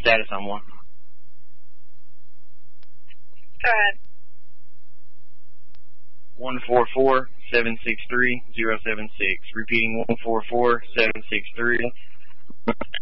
status on one. Go ahead. 144-763-076. Repeating 144-763.